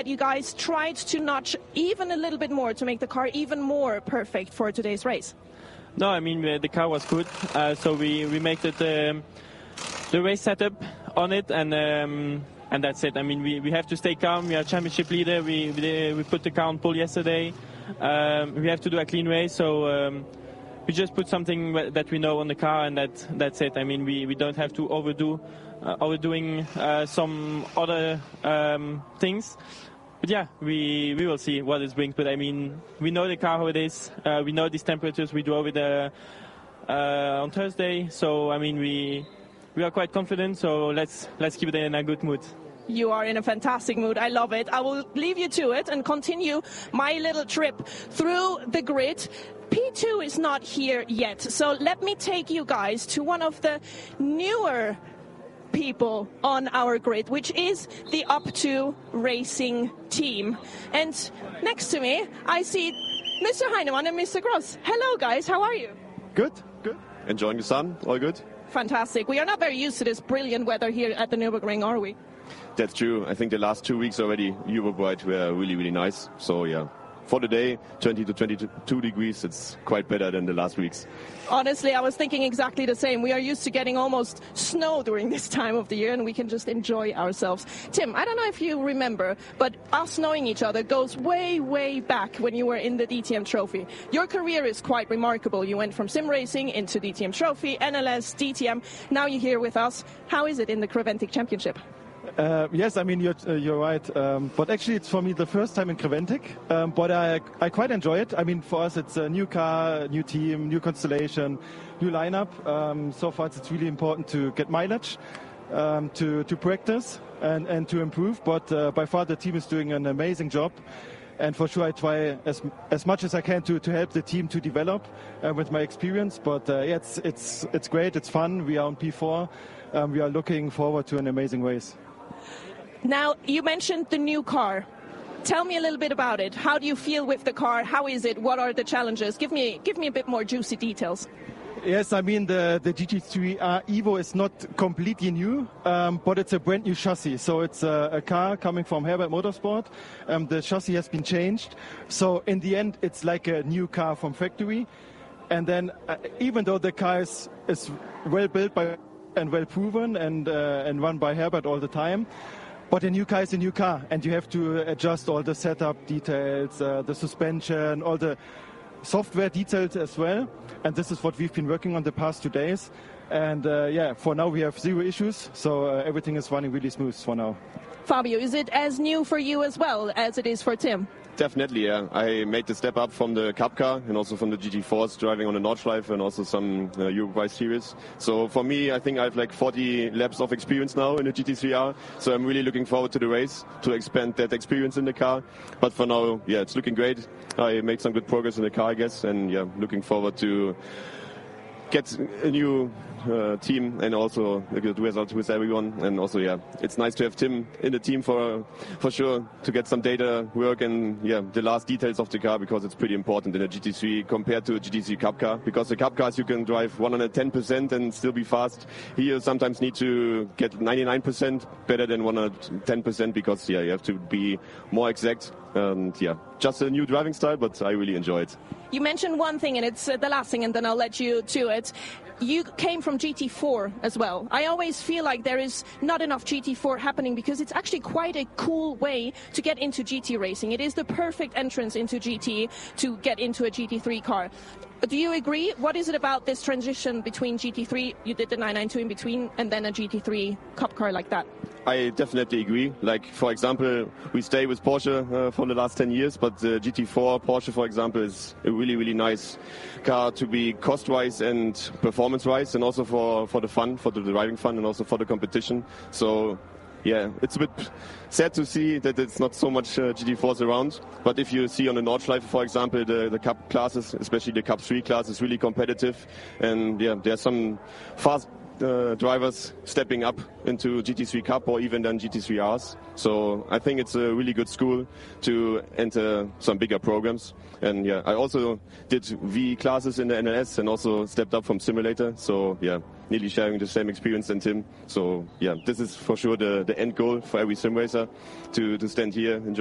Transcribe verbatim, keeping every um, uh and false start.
that you guys tried to notch even a little bit more to make the car even more perfect for today's race. No, I mean, the car was good, uh, so we, we made it, um, the race setup on it, and um, and that's it. I mean, we, we have to stay calm. We are championship leader. We we, we put the car on pole yesterday. Um, we have to do a clean race, so um, we just put something that we know on the car, and that that's it. I mean, we, we don't have to overdo uh, overdoing uh, some other um, things. But yeah, we we will see what it brings. But I mean, we know the car how it is. Uh, we know these temperatures. We drove it uh, uh, on Thursday, so I mean we we are quite confident. So let's let's keep it in a good mood. You are in a fantastic mood. I love it. I will leave you to it and continue my little trip through the grid. P two is not here yet, so let me take you guys to one of the newer people on our grid, which is the Up two Racing team. And next to me, I see Mister Heinemann and Mister Gross. Hello, guys. How are you? Good, good. Enjoying the sun. All good. Fantastic. We are not very used to this brilliant weather here at the Nürburgring, are we? That's true. I think the last two weeks already, Europe-wide, were really, really nice. So, yeah. For the day, twenty to twenty-two degrees, it's quite better than the last weeks. Honestly, I was thinking exactly the same. We are used to getting almost snow during this time of the year, and we can just enjoy ourselves. Tim, I don't know if you remember, but us knowing each other goes way, way back when you were in the D T M Trophy. Your career is quite remarkable. You went from sim racing into D T M Trophy, N L S, D T M. Now you're here with us. How is it in the Creventic Championship? Uh, yes, I mean, you're, uh, you're right. Um, but actually, it's for me the first time in Creventic. Um, but I, I quite enjoy it. I mean, for us, it's a new car, new team, new constellation, new lineup. Um, so far, it's really important to get mileage, um, to, to practice and, and to improve. But uh, by far, the team is doing an amazing job. And for sure, I try as as much as I can to, to help the team to develop uh, with my experience. But uh, yeah, it's, it's, it's great. It's fun. We are on P four. Um, we are looking forward to an amazing race. Now, you mentioned the new car. Tell me a little bit about it. How do you feel with the car? How is it? What are the challenges? Give me give me a bit more juicy details. Yes, I mean, the, the G T three R Evo is not completely new, um, but it's a brand new chassis. So it's a, a car coming from Herbert Motorsport. Um, the chassis has been changed. So in the end, it's like a new car from factory. And then uh, even though the car is, is well built by and well proven and, uh, and run by Herbert all the time, but a new car is a new car, and you have to adjust all the setup details, uh, the suspension, all the software details as well. And this is what we've been working on the past two days. And uh, yeah, for now we have zero issues, so uh, everything is running really smooth for now. Fabio, is it as new for you as well as it is for Tim? Definitely, yeah. I made the step up from the Cup car and also from the G T fours, driving on the Nordschleife and also some uh, Uruguay series. So for me, I think I have like forty laps of experience now in the G T three R. So I'm really looking forward to the race, to expand that experience in the car. But for now, yeah, it's looking great. I made some good progress in the car, I guess. And yeah, looking forward to get a new uh, team and also a good result with everyone. And also, yeah, it's nice to have Tim in the team for for sure to get some data work and yeah, the last details of the car, because it's pretty important in a G T three compared to a G T three Cup car. Because the Cup cars you can drive one hundred ten percent and still be fast. Here you sometimes need to get ninety-nine percent better than one hundred ten percent because yeah, you have to be more exact. And yeah, just a new driving style, but I really enjoy it. You mentioned one thing, and it's uh, the last thing, and then I'll let you to it. You came from G T four as well. I always feel like there is not enough G T four happening because it's actually quite a cool way to get into G T racing. It is the perfect entrance into G T to get into a G T three car. Do you agree? What is it about this transition between G T three, you did the nine ninety-two in between, and then a G T three Cup car like that? I definitely agree. Like, for example, we stay with Porsche uh, for the last ten years, but the G T four Porsche, for example, is a really, really nice car to be cost-wise and performance-wise, and also for, for the fun, for the driving fun, and also for the competition. So, yeah, it's a bit sad to see that it's not so much uh, G T fours around. But if you see on the Nordschleife, for example, the, the Cup classes, especially the Cup three class, is really competitive. And, yeah, there are some fast Uh, drivers stepping up into G T three Cup or even then G T three Rs. So I think it's a really good school to enter some bigger programs. And yeah, I also did V classes in the N L S and also stepped up from simulator. So yeah, nearly sharing the same experience than Tim. So yeah, this is for sure the, the end goal for every sim racer, to, to stand here, enjoy